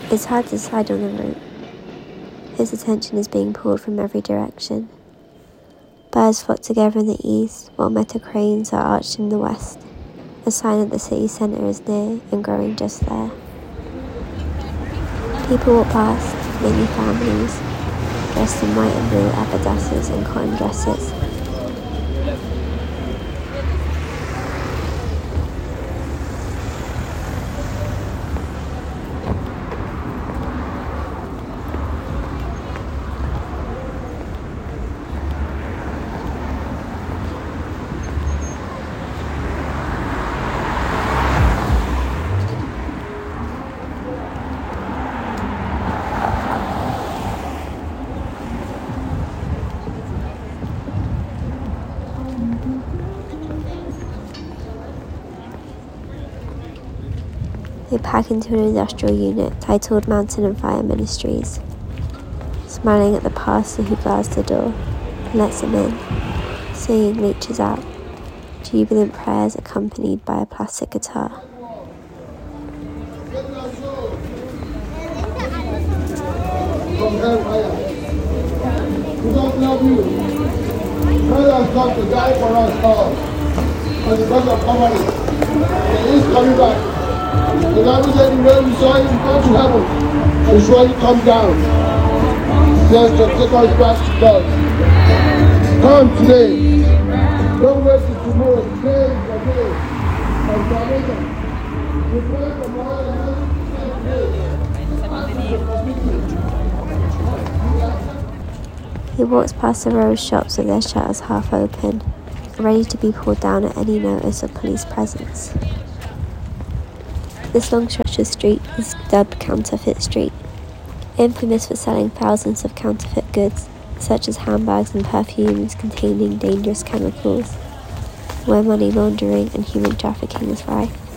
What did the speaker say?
It's hard to decide on a route. His attention is being pulled from every direction. Birds flock together in the east, while metal cranes are arched in the west, a sign that the city centre is near and growing just there. People walk past, many families, dressed in white and blue abadasses and cotton dresses. They pack into an industrial unit titled Mountain and Fire Ministries, smiling at the pastor who guards the door and lets them in. Singing reaches out, jubilant prayers accompanied by a plastic guitar. From hellfire. We don't love you. God has come to die for us all. But because of poverty, He is coming back. The Bible said the way we saw Him go to heaven, He will surely come down. Just to take us back to God. Come today. Don't wait till tomorrow. Today is the day of salvation. We pray from all the He walks past the row of shops with their shutters half open, ready to be pulled down at any notice of police presence. This long stretch of street is dubbed Counterfeit Street, infamous for selling thousands of counterfeit goods, such as handbags and perfumes containing dangerous chemicals, where money laundering and human trafficking is rife.